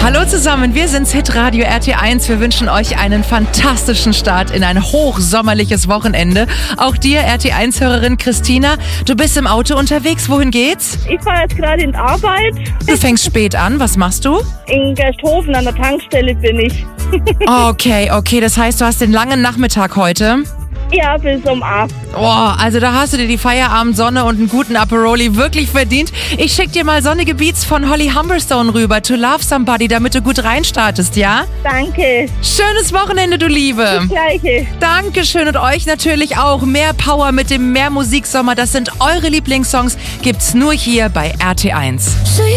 Hallo zusammen, wir sind's Hitradio RT1. Wir wünschen euch einen fantastischen Start in ein hochsommerliches Wochenende. Auch dir, RT1-Hörerin Christina, du bist im Auto unterwegs. Wohin geht's? Ich fahre jetzt gerade in die Arbeit. Du fängst spät an. Was machst du? In Gersthofen an der Tankstelle bin ich. Okay. Das heißt, du hast den langen Nachmittag heute? Ja, bis um 8. Oh, also da hast du dir die Feierabendsonne und einen guten Aperoli wirklich verdient. Ich schick dir mal sonnige Beats von Holly Humberstone rüber, To Love Somebody, damit du gut reinstartest, ja? Danke. Schönes Wochenende, du Liebe. Das Gleiche. Dankeschön und euch natürlich auch. Mehr Power mit dem Mehr Musiksommer. Das sind eure Lieblingssongs. Gibt's nur hier bei RT1.